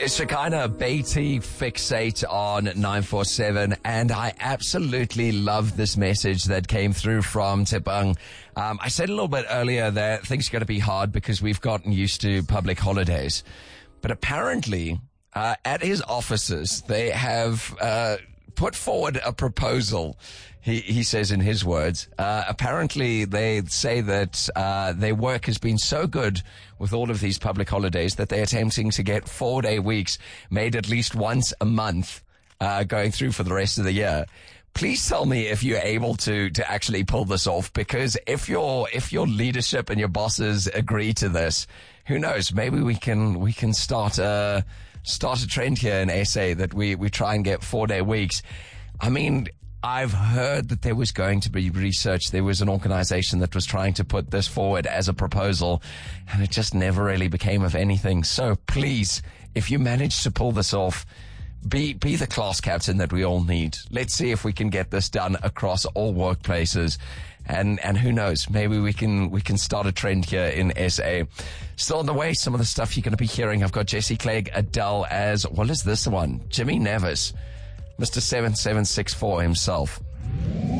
Shekinah Beatty Fixate on 947, and I absolutely love this message that came through from Tepang. I said a little bit earlier that things are going to be hard because we've gotten used to public holidays, but apparently at his offices they have put forward a proposal. He says in his words, apparently they say that their work has been so good with all of these public holidays that they're attempting to get 4-day weeks made at least once a month going through for the rest of the year. Please tell me if you're able to actually pull this off, because if your leadership and your bosses agree to this, who knows, maybe we can start a trend here in SA that we try and get 4-day weeks. I mean, I've heard that there was going to be research. There was an organization that was trying to put this forward as a proposal, and it just never really became of anything. So please, if you manage to pull this off, be the class captain that we all need. Let's see if we can get this done across all workplaces. And who knows, maybe we can start a trend here in SA. Still on the way, some of the stuff you're going to be hearing. I've got Jesse Clegg, Adele, as well as this one, Jimmy Nevis, Mr. 7764 himself.